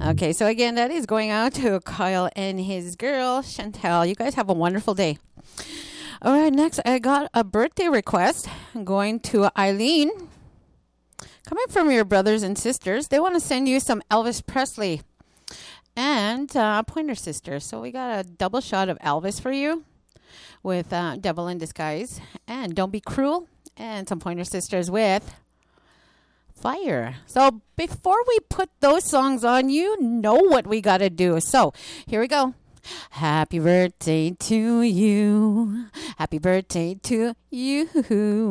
Okay, so again, that is going out to Kyle and his girl, Chantel. You guys have a wonderful day. All right, next, I got a birthday request going to Eileen. Coming from your brothers and sisters, they want to send you some Elvis Presley and Pointer Sisters. So we got a double shot of Elvis for you with Devil in Disguise and Don't Be Cruel, and some Pointer Sisters with Fire. So before we put those songs on, you know what we got to do. So here we go. Happy birthday to you. Happy birthday to you.